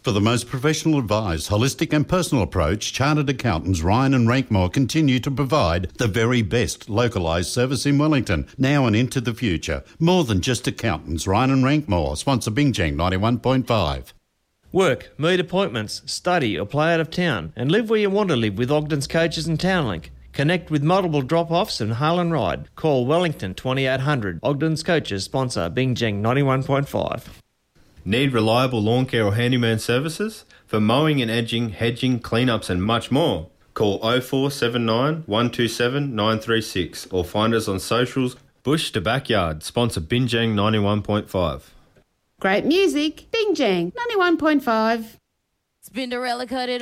For the most professional advised, holistic and personal approach, Chartered Accountants Ryan and Rankmore continue to provide the very best localised service in Wellington, now and into the future. More than just accountants, Ryan and Rankmore, sponsor Bingjang 91.5. Work, meet appointments, study or play out of town and live where you want to live with Ogden's Coaches and Townlink. Connect with multiple drop-offs and hail and ride. Call Wellington 2800. Ogden's Coaches sponsor Bingjang 91.5. Need reliable lawn care or handyman services? For mowing and edging, hedging, cleanups and much more. Call 0479 127 936 or find us on socials. Bush to Backyard, sponsor Bingjang 91.5. Great music, Bingjang 91.5. Spinderella cut it